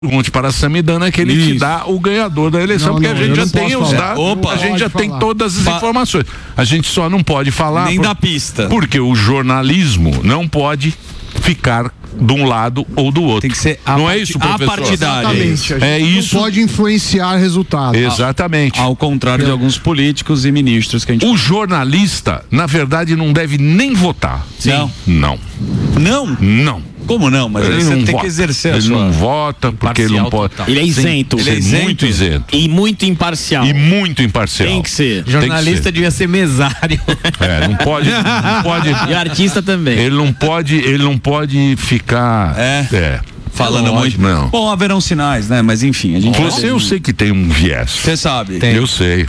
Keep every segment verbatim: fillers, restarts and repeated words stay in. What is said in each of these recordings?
Pergunte para a Samidana que ele Isso. te dá o ganhador da eleição, não, porque não, a gente já tem os dados, Opa, a gente já falar. tem todas as pa... informações. A gente só não pode falar nem por... da pista. Porque o jornalismo não pode ficar de um lado ou do outro. Tem que ser a não part... é isso, professor? Exatamente. É isso. Não pode influenciar resultados. Exatamente. Ao, ao contrário é. de alguns políticos e ministros que a gente... O jornalista, na verdade, não deve nem votar. Sim. Não. Não? Não. Não. Como não? Mas ele você não tem vota. que exercer ele a sua... Ele não vota porque ele não pode... Ele é isento. Ele é isento. Muito isento. E muito imparcial. E muito imparcial. Tem que ser. Jornalista que ser. devia ser mesário. É, não pode... Não pode e artista também. Ele não pode, ele não pode ficar... É. é. Falando é muito. Não. Bom, haverão sinais, né? Mas enfim, a gente. Você eu sei que tem um viés. Você sabe. Tem. Eu sei.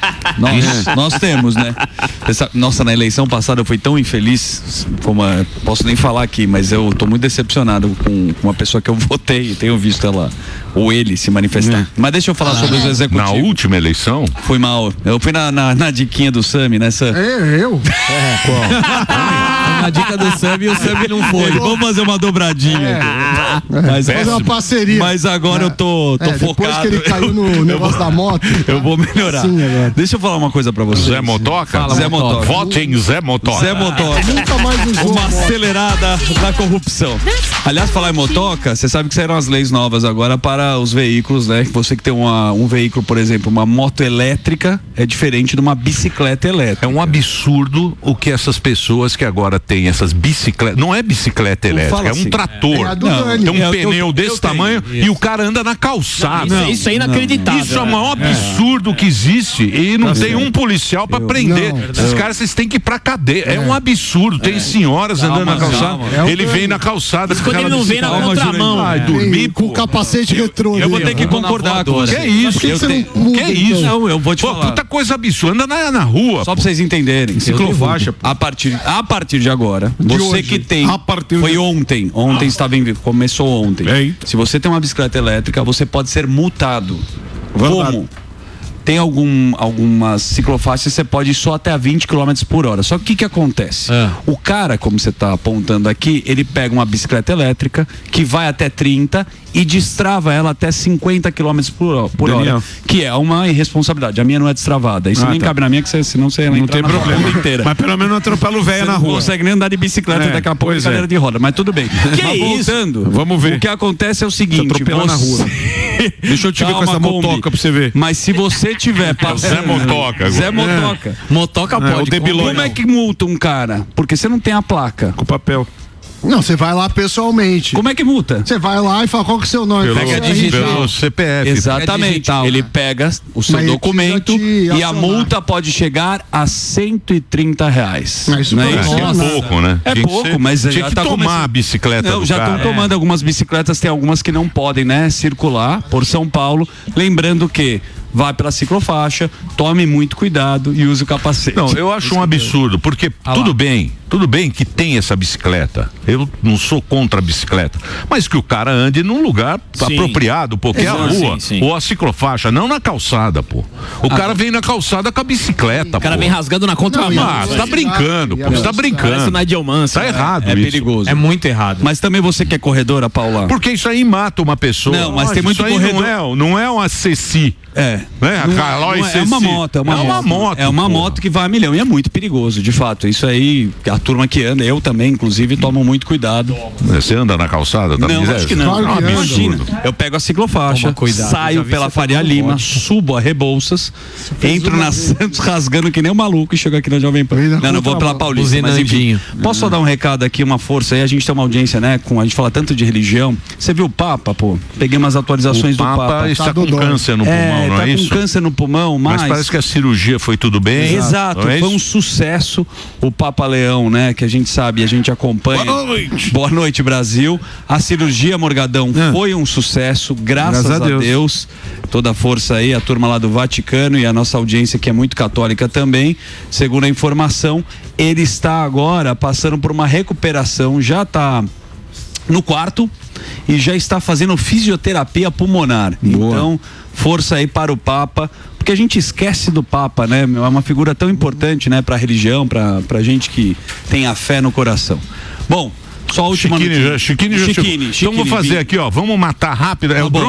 Nós, nós temos, né? Sabe, nossa, na eleição passada eu fui tão infeliz, como a, posso nem falar aqui, mas eu tô muito decepcionado com uma pessoa que eu votei e tenho visto ela, ou ele, se manifestar. É. Mas deixa eu falar ah, sobre os executivos. Na última eleição? Fui mal. Eu fui na, na, na diquinha do Sami, nessa. É, eu? É, qual? Na dica do Sami e o Sami não foi. Vamos fazer uma dobradinha. É. Mas, fazer uma parceria. Mas agora é. eu tô, tô é, focado. Depois que ele caiu no negócio da moto. Eu vou melhorar. Sim, Deixa eu falar uma coisa pra vocês. Zé Motoca? Fala, Zé Motoca. Vote em Zé Motoca. Zé Motoca. Nunca mais usou uma acelerada da corrupção. Aliás, falar em motoca, você sabe que saíram as leis novas agora para os veículos, né? Você que tem uma, um veículo, por exemplo, uma moto elétrica, é diferente de uma bicicleta elétrica. É um absurdo o que essas pessoas que agora têm essas bicicletas. Não é bicicleta elétrica, é um assim. trator. É, não, tem um é, pneu eu, desse eu tamanho e o cara anda na calçada. Não, isso, isso é inacreditável. Isso é o maior absurdo é. que existe e não tá tem certo. um policial para prender. Não, Esses eu... caras vocês têm que ir pra cadeia. É, é um absurdo. Tem é. senhoras calma, andando na calçada. É ele vem na calçada. Quando ele não vem na contramão. Vai dormir com o capacete retrô. Eu vou ter que concordar com você. Que isso? Que, que, te... que é isso? Não, eu vou te Pô, falar. Puta coisa absurda. Anda na, na rua. Só pra vocês entenderem. Ciclofaixa. A partir, a partir de agora, de você hoje. que tem. Foi ontem. Ontem estava em. Começou ontem. Ei. Se você tem uma bicicleta elétrica, você pode ser multado. Verdade. Como? Tem algum, algumas ciclofaixas, você pode ir só até a vinte quilômetros por hora. Só que o que, que acontece? É. O cara, como você está apontando aqui, ele pega uma bicicleta elétrica que vai até trinta e destrava ela até cinquenta quilômetros por, por hora. Que é uma irresponsabilidade. A minha não é destravada. Isso ah, nem tá. cabe na minha, que você, senão você não tem problema inteira. Mas pelo menos não atropela o velho na rua. Não consegue nem andar de bicicleta é, daqui a pouco, cadeira é. de roda. Mas tudo bem. Que mas voltando, isso? Vamos ver. O que acontece é o seguinte: você atropela na rua. Deixa eu te Calma, ver com essa motoca pra você ver. Mas se você tiver passando. Zé Motoca. Zé Motoca. É. Motoca é, pode. O Como não. é que multa um cara? Porque você não tem a placa. Com papel. Não, você vai lá pessoalmente. Como é que multa? Você vai lá e fala qual que é o seu nome. Pelo, pega digital. Pelo C P F. Exatamente. Digital, ele né? pega o seu Mas documento e a multa pode chegar a cento e trinta reais. Mas isso não é, isso? é pouco, né? É tinha pouco, ser, mas tinha já que tá tomar começando... a bicicleta Não, do já estão cara. tomando algumas bicicletas, tem algumas que não podem, né, circular por São Paulo. Lembrando que vá pela ciclofaixa, tome muito cuidado e use o capacete. Não, eu acho um absurdo, porque ah tudo lá. bem, tudo bem que tem essa bicicleta. Eu não sou contra a bicicleta, mas que o cara ande num lugar sim. apropriado, porque é a rua sim, sim. ou a ciclofaixa, não na calçada, pô. O ah, cara vem na calçada com a bicicleta, o cara pô. vem rasgando na contramão. Ah, você tá brincando, pô, você tá brincando. Isso não é de Almança. Tá errado é, é isso. perigoso. É muito errado. Mas também você que é corredora, Paula. Porque isso aí mata uma pessoa. Não, mas tem muito isso aí corredor. não é, não é uma Ceci. É. Né? Não, não é, é uma moto, é uma, é uma moto. moto. É uma porra. moto que vai a milhão e é muito perigoso, de fato. Isso aí, a turma que anda, eu também, inclusive, tomo muito cuidado. Você anda na calçada? Tá não, acho que não. Claro que Imagina, eu pego a ciclofaixa, cuidado, saio pela Faria Lima, subo a Rebouças, entro na Santos rasgando que nem um maluco e chego aqui na Jovem Pan. Não, não, vou pela Paulista, mas enfim. Posso só dar um recado aqui, uma força aí? A gente tem uma audiência, né? Com, a gente fala tanto de religião. Você viu o Papa, pô? Peguei umas atualizações o do Papa. Papa está tá com câncer no pulmão, é, não tá é isso? Com câncer no pulmão, mas... mas parece que a cirurgia foi tudo bem. Exato, é foi um sucesso. O Papa Leão, né, que a gente sabe, a gente acompanha. Boa noite. Boa noite, Brasil. A cirurgia, Morgadão, é. foi um sucesso, graças, graças a, Deus. a Deus. Toda a força aí, a turma lá do Vaticano e a nossa audiência que é muito católica também. Segundo a informação, ele está agora passando por uma recuperação, já está no quarto e já está fazendo fisioterapia pulmonar. Boa. Então, força aí para o Papa, porque a gente esquece do Papa, né? É uma figura tão importante, né, para a religião, para para gente que tem a fé no coração. Bom, Só a última Chiquini, notícia. já, Chiquini já Chiquini, chegou. Chiquini, Então vou fazer Vini. aqui, ó. Vamos matar rápido. É Tá o bom.